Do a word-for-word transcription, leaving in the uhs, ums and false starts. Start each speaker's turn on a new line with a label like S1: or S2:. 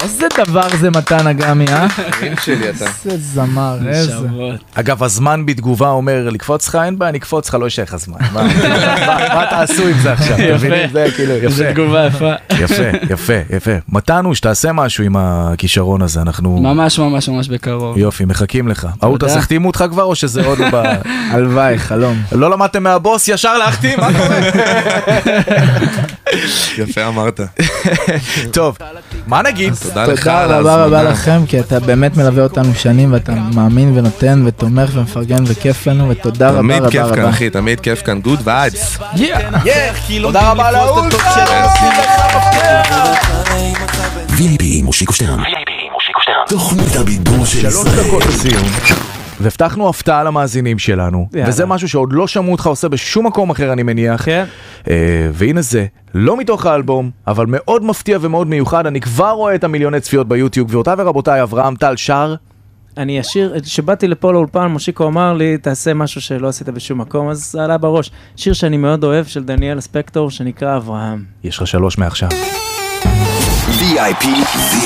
S1: איזה דבר זה מתן אגמי, אה?
S2: אין שלי אתה.
S1: איזה זמר, איזה.
S3: אגב, הזמן בתגובה אומר, לקפוץ לך אין בעיה, נקפוץ לך, לא יש לך הזמן. מה תעשו עם זה עכשיו?
S4: יפה. זה תגובה יפה.
S3: יפה, יפה, יפה. מתנו, שתעשה משהו עם הכישרון הזה, אנחנו...
S4: ממש ממש ממש בקרוב.
S3: יופי, מחכים לך. אהוד, אז החתימו אותך כבר, או שזה עוד לא ב...
S1: הלוואי, חלום.
S3: לא למדתם מהבוס, ישר להחתים, מה קורה?
S2: יפה אמרת.
S3: טוב, מה נגיד?
S2: תודה לך
S1: תודה
S2: על
S1: רבה רבה
S2: ההזמנה.
S1: לכם, כי אתה באמת מלווה אותנו שנים, ואתה מאמין ונותן ותומך ומפרגן וכיף לנו, ותודה רבה
S2: תמיד
S1: רבה
S2: כיף כאן
S1: רבה.
S2: אחי, תמיד כיף כאן, good vibes.
S3: תודה רבה לאהוד.
S5: וי איי פי מושיקו שטרן. תוכנית הבידור של
S3: שלוש
S5: ישראל.
S3: דקות לסיום. והבטחנו הפתעה למאזינים שלנו, וזה משהו שעוד לא שמעו אותך עושה בשום מקום אחר אני מניח.
S4: כן.
S3: אה, והנה זה, לא מתוך האלבום, אבל מאוד מפתיע ומאוד מיוחד, אני כבר רואה את המיליוני צפיות ביוטיוב, ואותה ורבותיי, אברהם טל שר.
S6: אני אשיר, שבאתי לפה לאולפן, מושיקו אמר לי, תעשה משהו שלא עשית בשום מקום, אז זה עלה בראש. שיר שאני מאוד אוהב של דניאל ספקטור, שנקרא אברהם.
S3: יש לך שלוש מעכשיו.
S5: וי איי פי